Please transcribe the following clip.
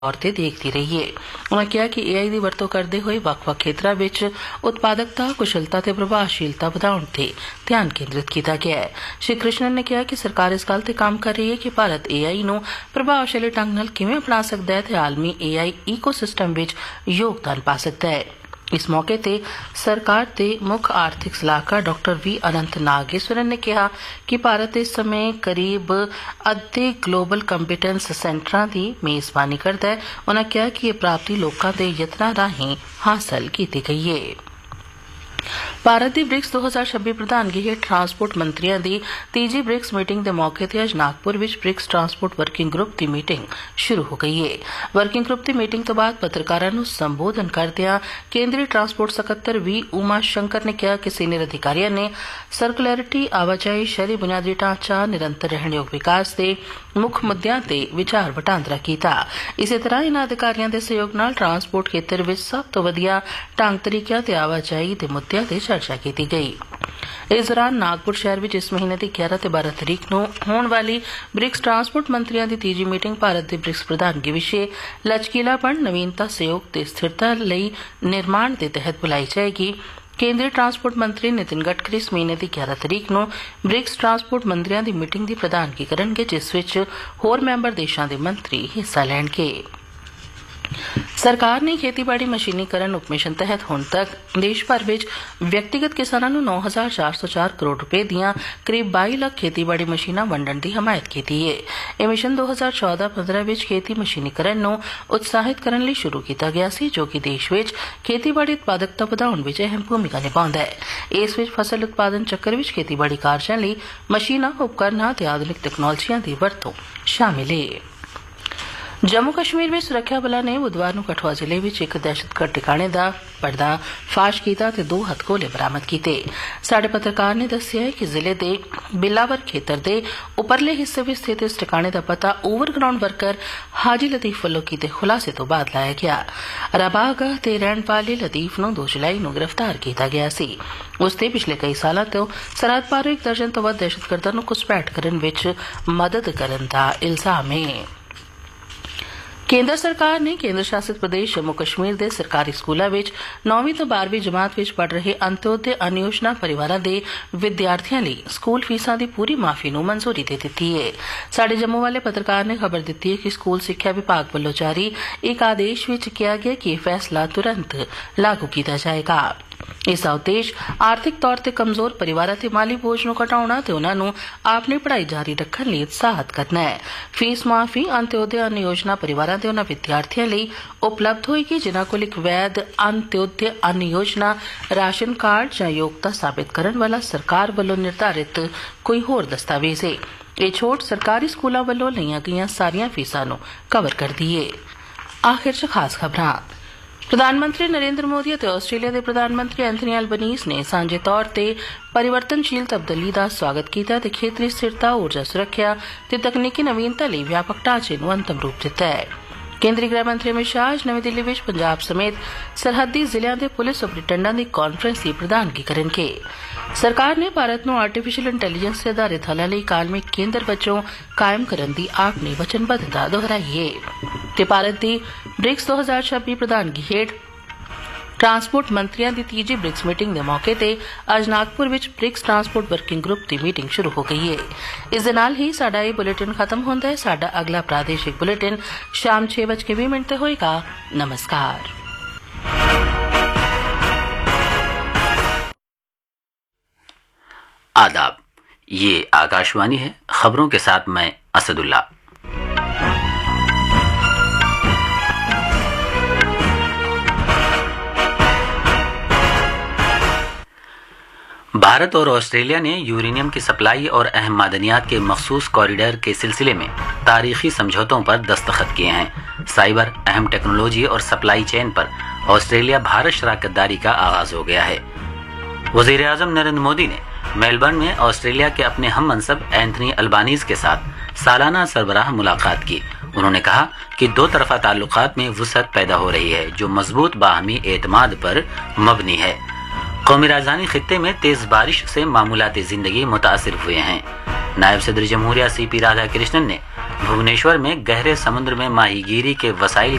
ਤੌਰ ਤੇ ਦੇਖਦੀ ਰਹੀ ਹੈ। ਉਨ੍ਹਾਂ ਕਿਹਾ ਕਿ AI ਦੀ ਵਰਤੋਂ ਕਰਦੇ ਹੋਏ ਵੱਖ-ਵੱਖ ਖੇਤਰਾਂ ਵਿੱਚ ਉਤਪਾਦਕਤਾ, ਕੁਸ਼ਲਤਾ ਤੇ ਪ੍ਰਭਾਵਸ਼ੀਲਤਾ ਵਧਾਉਣ ਤੇ ਧਿਆਨ ਕੇਂਦਰਿਤ ਕੀਤਾ ਗਿਆ ਹੈ। ਸ਼੍ਰੀ ਕ੍ਰਿਸ਼ਨਨ ਨੇ ਕਿਹਾ ਕਿ ਸਰਕਾਰ ਇਸ ਗੱਲ ਤੇ ਕੰਮ ਕਰ ਰਹੀ ਹੈ ਕਿ ਭਾਰਤ AI ਨੂੰ ਪ੍ਰਭਾਵਸ਼ਾਲੀ ਢੰਗ ਨਾਲ ਕਿਵੇਂ ਅਪਣਾ ਸਕਦਾ ਹੈ ਤੇ ਆਲਮੀ AI ਈਕੋਸਿਸਟਮ ਵਿੱਚ ਯੋਗਦਾਨ ਪਾ ਸਕਦਾ ਹੈ। ਇਸ ਮੌਕੇ ਤੇ ਸਰਕਾਰ ਦੇ ਮੁੱਖ ਆਰਥਿਕ ਸਲਾਹਕਾਰ ਡਾਕਟਰ ਵੀ ਅਨੰਤ ਨਾਗੇਸਵਰਨ ਨੇ ਕਿਹਾ ਕਿ ਭਾਰਤ ਇਸ ਸਮੇਂ ਕਰੀਬ ਅੱਧੇ ਗਲੋਬਲ ਕੰਪੀਟੈਂਸ ਸੈਂਟਰਾਂ ਦੀ ਮੇਜ਼ਬਾਨੀ ਕਰਦਾ ਹੈ। ਉਨ੍ਹਾਂ ਕਿਹਾ ਕਿ ਇਹ ਪ੍ਰਾਪਤੀ ਲੋਕਾਂ ਦੇ ਯਤਨਾਂ ਰਾਹੀਂ ਹਾਸਲ ਕੀਤੀ ਗਈ ਹੈ। ਭਾਰਤ ਦੀ ਬ੍ਰਿਕਸ 2026 ਪ੍ਰਧਾਨਗੀ ਹੇਠ ਟਰਾਂਸਪੋਰਟ ਮੰਤਰੀਆਂ ਦੀ ਤੀਜੀ ਬ੍ਰਿਕਸ ਮੀਟਿੰਗ ਦੇ ਮੌਕੇ ਤੇ ਅੱਜ ਨਾਗਪੁਰ ਵਿੱਚ ਬ੍ਰਿਕਸ ਟਰਾਂਸਪੋਰਟ ਵਰਕਿੰਗ ਗਰੁੱਪ ਦੀ ਮੀਟਿੰਗ ਸ਼ੁਰੂ ਹੋ ਗਈ ਹੈ। ਵਰਕਿੰਗ ਗਰੁੱਪ ਦੀ ਮੀਟਿੰਗ ਤੋਂ ਬਾਅਦ ਪੱਤਰਕਾਰਾਂ ਨੂੰ ਸੰਬੋਧਨ ਕਰਦਿਆਂ ਕੇਂਦਰੀ ਟਰਾਂਸਪੋਰਟ ਸਕੱਤਰ ਵੀ ਉਮਾ ਸ਼ੰਕਰ ਨੇ ਕਿਹਾ ਕਿ ਸੀਨੀਅਰ ਅਧਿਕਾਰੀਆਂ ਨੇ ਸਰਕੂਲੈਰਿਟੀ, ਆਵਾਜਾਈ, ਸ਼ਹਿਰੀ ਬੁਨਿਆਦੀ ਢਾਂਚਾ, ਨਿਰੰਤਰ ਰਹਿਣਯੋਗ ਵਿਕਾਸ ਦੇ ਮੁੱਖ ਮੁੱਦਿਆਂ ਤੇ ਵਿਚਾਰ ਵਟਾਂਦਰਾ ਕੀਤਾ। ਇਸੇ ਤਰ੍ਹਾਂ ਇਨ੍ਹਾਂ ਅਧਿਕਾਰੀਆਂ ਦੇ ਸਹਿਯੋਗ ਨਾਲ ਟਰਾਂਸਪੋਰਟ ਖੇਤਰ ਵਿੱਚ ਸਭ ਤੋਂ ਵਧੀਆ ਢੰਗ ਤਰੀਕਿਆਂ ਤੇ ਆਵਾਜਾਈ ਦੇ ਮੁੱਦਿਆਂ ਤੇ ਚਰਚਾ ਕੀਤੀ ਗਈ। ਇਸ ਦੌਰਾਨ ਨਾਗਪੁਰ ਸ਼ਹਿਰ ਵਿੱਚ ਇਸ ਮਹੀਨੇ ਦੀ 11 ਤੇ 12 ਤਰੀਕ ਨੂੰ ਹੋਣ ਵਾਲੀ ਬ੍ਰਿਕਸ ਟਰਾਂਸਪੋਰਟ ਮੰਤਰੀਆਂ ਦੀ ਤੀਜੀ ਮੀਟਿੰਗ ਭਾਰਤ ਦੇ ਬ੍ਰਿਕਸ ਪ੍ਰਧਾਨਗੀ ਵਿਸ਼ੇ ਲਚਕੀਲਾਪਣ, ਨਵੀਨਤਾ, ਸਹਿਯੋਗ ਤੇ ਸਥਿਰਤਾ ਲਈ ਨਿਰਮਾਣ ਦੇ ਤਹਿਤ ਬੁਲਾਈ ਜਾਏਗੀ। ਕੇਂਦਰੀ ਟਰਾਂਸਪੋਰਟ ਮੰਤਰੀ ਨਿਤਿਨ ਗਡਕਰੀ ਇਸ ਮਹੀਨੇ ਦੀ 11 ਤਰੀਕ ਨੂੰ ਬ੍ਰਿਕਸ ਟਰਾਂਸਪੋਰਟ ਮੰਤਰੀਆਂ ਦੀ ਮੀਟਿੰਗ ਦੀ ਪ੍ਰਧਾਨਗੀ ਕਰਨਗੇ, ਜਿਸ ਵਿੱਚ ਹੋਰ ਮੈਂਬਰ ਦੇਸ਼ਾਂ ਦੇ ਮੰਤਰੀ ਹਿੱਸਾ ਲੈਣਗੇ। ਸਰਕਾਰ ਨੇ ਖੇਤੀਬਾੜੀ ਮਸ਼ੀਨੀਕਰਨ ਉਪਮਿਸ਼ਨ ਤਹਿਤ ਹੁਣ ਤੱਕ ਦੇਸ਼ ਭਰ ਵਿੱਚ ਵਿਅਕਤੀਗਤ ਕਿਸਾਨਾਂ ਨੂੰ 9,404 ਕਰੋੜ ਰੁਪਏ ਦੀਆਂ ਕਰੀਬ 22 ਲੱਖ ਖੇਤੀਬਾੜੀ ਮਸ਼ੀਨਾਂ ਵੰਡਣ ਦੀ ਹਮਾਇਤ ਕੀਤੀ ਹੈ। ਇਹ ਮਿਸ਼ਨ 2014-15 ਵਿੱਚ ਖੇਤੀ ਮਸ਼ੀਨੀਕਰਨ ਨੂੰ ਉਤਸ਼ਾਹਿਤ ਕਰਨ ਲਈ ਸ਼ੁਰੂ ਕੀਤਾ ਗਿਆ ਸੀ, ਜੋ ਕਿ ਦੇਸ਼ ਵਿੱਚ ਖੇਤੀਬਾੜੀ ਉਤਪਾਦਕਤਾ ਵਧਾਉਣ ਵਿੱਚ ਅਹਿਮ ਭੂਮਿਕਾ ਨਿਭਾਉਂਦਾ ਹੈ। ਇਸ ਵਿੱਚ ਫਸਲ ਉਤਪਾਦਨ ਚੱਕਰ ਵਿੱਚ ਖੇਤੀਬਾੜੀ ਕਾਰਜਾਂ ਲਈ ਮਸ਼ੀਨਾਂ, ਉਪਕਰਨਾਂ ਤੇ ਆਧੁਨਿਕ ਤਕਨਾਲੋਜੀਆਂ ਦੀ ਵਰਤੋਂ ਸ਼ਾਮਿਲ ਹੈ। ਜੰਮੂ ਕਸ਼ਮੀਰ ਵਿੱਚ ਸੁਰੱਖਿਆ ਬਲਾਂ ਨੇ ਬੁੱਧਵਾਰ ਨੂੰ ਕਠੂਆ ਜ਼ਿਲ੍ਹੇ ਵਿੱਚ ਇੱਕ ਦਹਿਸ਼ਤਗਰਦ ਟਿਕਾਣੇ ਦਾ ਪਰਦਾ ਫਾਸ਼ ਕੀਤਾ ਤੇ 2 ਹਥਗੋਲੇ ਬਰਾਮਦ ਕੀਤੇ। ਸਾਡੇ ਪੱਤਰਕਾਰ ਨੇ ਦੱਸਿਆ ਕਿ ਜ਼ਿਲ੍ਹੇ ਦੇ ਬਿਲਾਵਰ ਖੇਤਰ ਦੇ ਉਪਰਲੇ ਹਿੱਸੇ ਵਿੱਚ ਸਥਿਤ ਇਸ ਟਿਕਾਣੇ ਦਾ ਪਤਾ ਓਵਰਗਰਾਉਂਡ ਵਰਕਰ ਹਾਜੀ ਲਤੀਫ ਵੱਲੋਂ ਕੀਤੇ ਖੁਲਾਸੇ ਤੋਂ ਬਾਅਦ ਲਾਇਆ ਗਿਆ। ਰਾਬਾਗਾ ਤੇ ਰਹਿਣ ਵਾਲੇ ਲਤੀਫ ਨੂੰ 2 ਜੁਲਾਈ ਨੂੰ ਗ੍ਰਿਫਤਾਰ ਕੀਤਾ ਗਿਆ ਸੀ। ਉਸ ਤੇ ਪਿਛਲੇ ਕਈ ਸਾਲਾਂ ਤੋਂ ਸਰਹੱਦ ਪਾਰੋਂ 1 ਦਰਜਨ ਤੋਂ ਵੱਧ ਦਹਿਸ਼ਤਗਰਦਾਂ ਨੂੰ ਘੁਸਪੈਠ ਕਰਨ ਵਿੱਚ ਮਦਦ ਕਰਨ ਦਾ ਇਲਜ਼ਾਮ ਹੈ। ਕੇਂਦਰ ਸਰਕਾਰ ਨੇ ਕੇਂਦਰ ਸ਼ਾਸਿਤ ਪ੍ਰਦੇਸ਼ ਜੰਮੂ ਕਸ਼ਮੀਰ ਦੇ ਸਰਕਾਰੀ ਸਕੂਲਾਂ ਵਿੱਚ 9ਵੀਂ ਤੋਂ 12ਵੀਂ ਜਮਾਤ ਵਿੱਚ ਪੜ੍ਹ ਰਹੇ ਅੰਤਯੋਦਯ ਅਨ ਯੋਜਨਾ ਪਰਿਵਾਰਾਂ ਦੇ ਵਿਦਿਆਰਥੀਆਂ ਲਈ ਸਕੂਲ ਫੀਸਾਂ ਦੀ ਪੂਰੀ ਮਾਫੀ ਨੂੰ ਮਨਜ਼ੂਰੀ ਦੇ ਦਿੱਤੀ ਹੈ। ਸਾਡੇ ਜੰਮੂ ਵਾਲੇ ਪੱਤਰਕਾਰ ਨੇ ਖਬਰ ਦਿੱਤੀ ਹੈ ਕਿ ਸਕੂਲ ਸਿੱਖਿਆ ਵਿਭਾਗ ਵੱਲੋਂ ਜਾਰੀ ਇੱਕ ਆਦੇਸ਼ ਵਿੱਚ ਕਿਹਾ ਗਿਆ ਕਿ ਇਹ ਫੈਸਲਾ ਤੁਰੰਤ ਲਾਗੂ ਕੀਤਾ ਜਾਏਗਾ। ਇਸ ਦਾ ਉਦੇਸ਼ ਆਰਥਿਕ ਤੌਰ ਤੇ ਕਮਜ਼ੋਰ ਪਰਿਵਾਰਾਂ ਤੇ ਮਾਲੀ ਬੋਝ ਨੂੰ ਘਟਾਉਣਾ ਤੇ ਉਨ੍ਹਾਂ ਨੂੰ ਆਪਣੀ ਪੜ੍ਹਾਈ ਜਾਰੀ ਰੱਖਣ ਲਈ ਉਤਸ਼ਾਹਿਤ ਕਰਨਾ ਹੈ। ਫੀਸ ਮਾਫੀ ਅੰਤਯੋਦਯ ਅਨ ਯੋਜਨਾ ਪਰਿਵਾਰਾਂ ਦੇ ਉਨ੍ਹਾਂ ਵਿਦਿਆਰਥੀਆਂ ਲਈ ਉਪਲਬਧ ਹੋਏਗੀ ਜਿਨ੍ਹਾਂ ਕੋਲ ਇੱਕ ਵੈਧ ਅੰਤਯੋਦਯ ਅਨ ਯੋਜਨਾ ਰਾਸ਼ਨ ਕਾਰਡ ਜਾਂ ਯੋਗਤਾ ਸਾਬਿਤ ਕਰਨ ਵਾਲਾ ਸਰਕਾਰ ਵੱਲੋਂ ਨਿਰਧਾਰਿਤ ਕੋਈ ਹੋਰ ਦਸਤਾਵੇਜ਼ ਹੈ। ਇਹ ਛੋਟ ਸਰਕਾਰੀ ਸਕੂਲਾਂ ਵੱਲੋਂ ਲਈਆਂ ਗਈਆਂ ਸਾਰੀਆਂ ਫੀਸਾਂ ਨੂੰ ਕਵਰ ਕਰਦੀ ਹੈ। ਆਖਿਰ 'ਚ ਖਾਸ ਖਬਰਾਂ। ਪ੍ਰਧਾਨ ਮੰਤਰੀ ਨਰਿੰਦਰ ਮੋਦੀ ਅਤੇ ਆਸਟ੍ਰੇਲੀਆ ਦੇ ਪ੍ਰਧਾਨ ਮੰਤਰੀ ਐਂਥਨੀ ਐਲਬਨੀਜ਼ ਨੇ ਸਾਂਝੇ ਤੌਰ ਤੇ ਪਰਿਵਰਤਨਸ਼ੀਲ ਤਬਦੀਲੀ ਦਾ ਸਵਾਗਤ ਕੀਤਾ ਤੇ ਖੇਤਰੀ ਸਥਿਰਤਾ, ਊਰਜਾ ਸੁਰੱਖਿਆ ਤੇ ਤਕਨੀਕੀ ਨਵੀਨਤਾ ਲਈ ਵਿਆਪਕ ਢਾਂਚੇ ਨੂੰ ਅੰਤਮ ਰੂਪ ਦਿੱਤਾ ਹੈ। ਕੇਂਦਰੀ ਗ੍ਰਹਿ ਮੰਤਰੀ ਅਮਿਤ ਸ਼ਾਹ ਅੱਜ ਨਵੀਂ ਦਿੱਲੀ ਵਿੱਚ ਪੰਜਾਬ ਸਮੇਤ ਸਰਹੱਦੀ ਜ਼ਿਲ੍ਹਿਆਂ ਦੇ ਪੁਲਿਸ ਸੁਪਰਡੈਂਟਾਂ ਦੀ ਕਾਨਫਰੰਸ ਦੀ ਪ੍ਰਧਾਨਗੀ ਕਰਨਗੇ। ਸਰਕਾਰ ਨੇ ਭਾਰਤ ਨੂੰ ਆਰਟੀਫੀਸ਼ੀਅਲ ਇੰਟੈਲੀਜੈਂਸ ਤੇ ਆਧਾਰਿਤ ਹੱਲਾਂ ਲਈ ਕਾਲਮਿਕ ਕੇਂਦਰ ਵਜੋਂ ਕਾਇਮ ਕਰਨ ਦੀ ਆਪਣੀ ਵਚਨਬੱਧਤਾ ਦੁਹਰਾਈ ਹੈ ਤੇ ਭਾਰਤ ਦੀ ਬ੍ਰਿਕਸ 2026 ਪ੍ਰਧਾਨਗੀ ਹੇਠ ਟਰਾਂਸਪੋਰਟ ਮੰਤਰੀਆਂ ਦੀ ਤੀਜੀ ਬ੍ਰਿਕਸ ਮੀਟਿੰਗ ਦੇ ਮੌਕੇ ਤੇ ਅੱਜ ਨਾਗਪੁਰ ਵਿੱਚ ਬ੍ਰਿਕਸ ਟਰਾਂਸਪੋਰਟ ਵਰਕਿੰਗ ਗਰੁੱਪ ਦੀ ਮੀਟਿੰਗ ਸ਼ੁਰੂ ਹੋ ਗਈ ਹੈ। ਇਸ ਦੇ ਨਾਲ ਹੀ ਸਾਡਾ ਇਹ ਬੁਲੇਟਿਨ ਖਤਮ ਹੁੰਦਾ ਹੈ। ਸਾਡਾ ਅਗਲਾ ਪ੍ਰਾਦੇਸ਼ਿਕ ਬੁਲੇਟਿਨ ਸ਼ਾਮ 6:20 ਤੇ ਹੋਏਗਾ। ਨਮਸਕਾਰ। आदाब, ये आकाशवाणी है। खबरों के साथ मैं असदुल्ला। भारत और ऑस्ट्रेलिया ने यूरेनियम की सप्लाई और अहम मादनियात के मखसूस कॉरिडोर के सिलसिले में तारीखी समझौतों पर दस्तखत किए हैं। साइबर, अहम टेक्नोलॉजी और सप्लाई चेन पर ऑस्ट्रेलिया भारत शराकतदारी का आगाज हो गया है। वजीर आजम नरेंद्र मोदी ने मेलबर्न में ऑस्ट्रेलिया के अपने हम मनसब एंथनी अल्बानीज के साथ सालाना सरबराह मुलाकात की। उन्होंने कहा कि दो तरफा ताल्लुकात में वुसअत पैदा हो रही है जो मजबूत बाहमी एतमाद पर मबनी है। कौमी राजधानी खित्ते में तेज बारिश से मामूलात जिंदगी मुतासिर हुए हैं। नायब सदर जमहूरिया CP राधाकृष्णन ने بھونیشور میں گہرے سمندر میں ماہی گیری کے وسائل